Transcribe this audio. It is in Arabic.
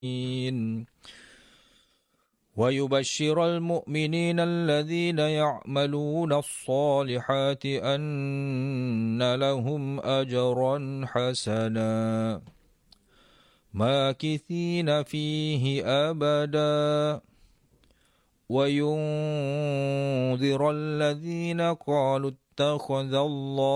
ويبشر المؤمنين الذين يعملون الصالحات أن لهم أجرا حسنا ماكثين فيه أبدا وينذر الذين قالوا اتخذ الله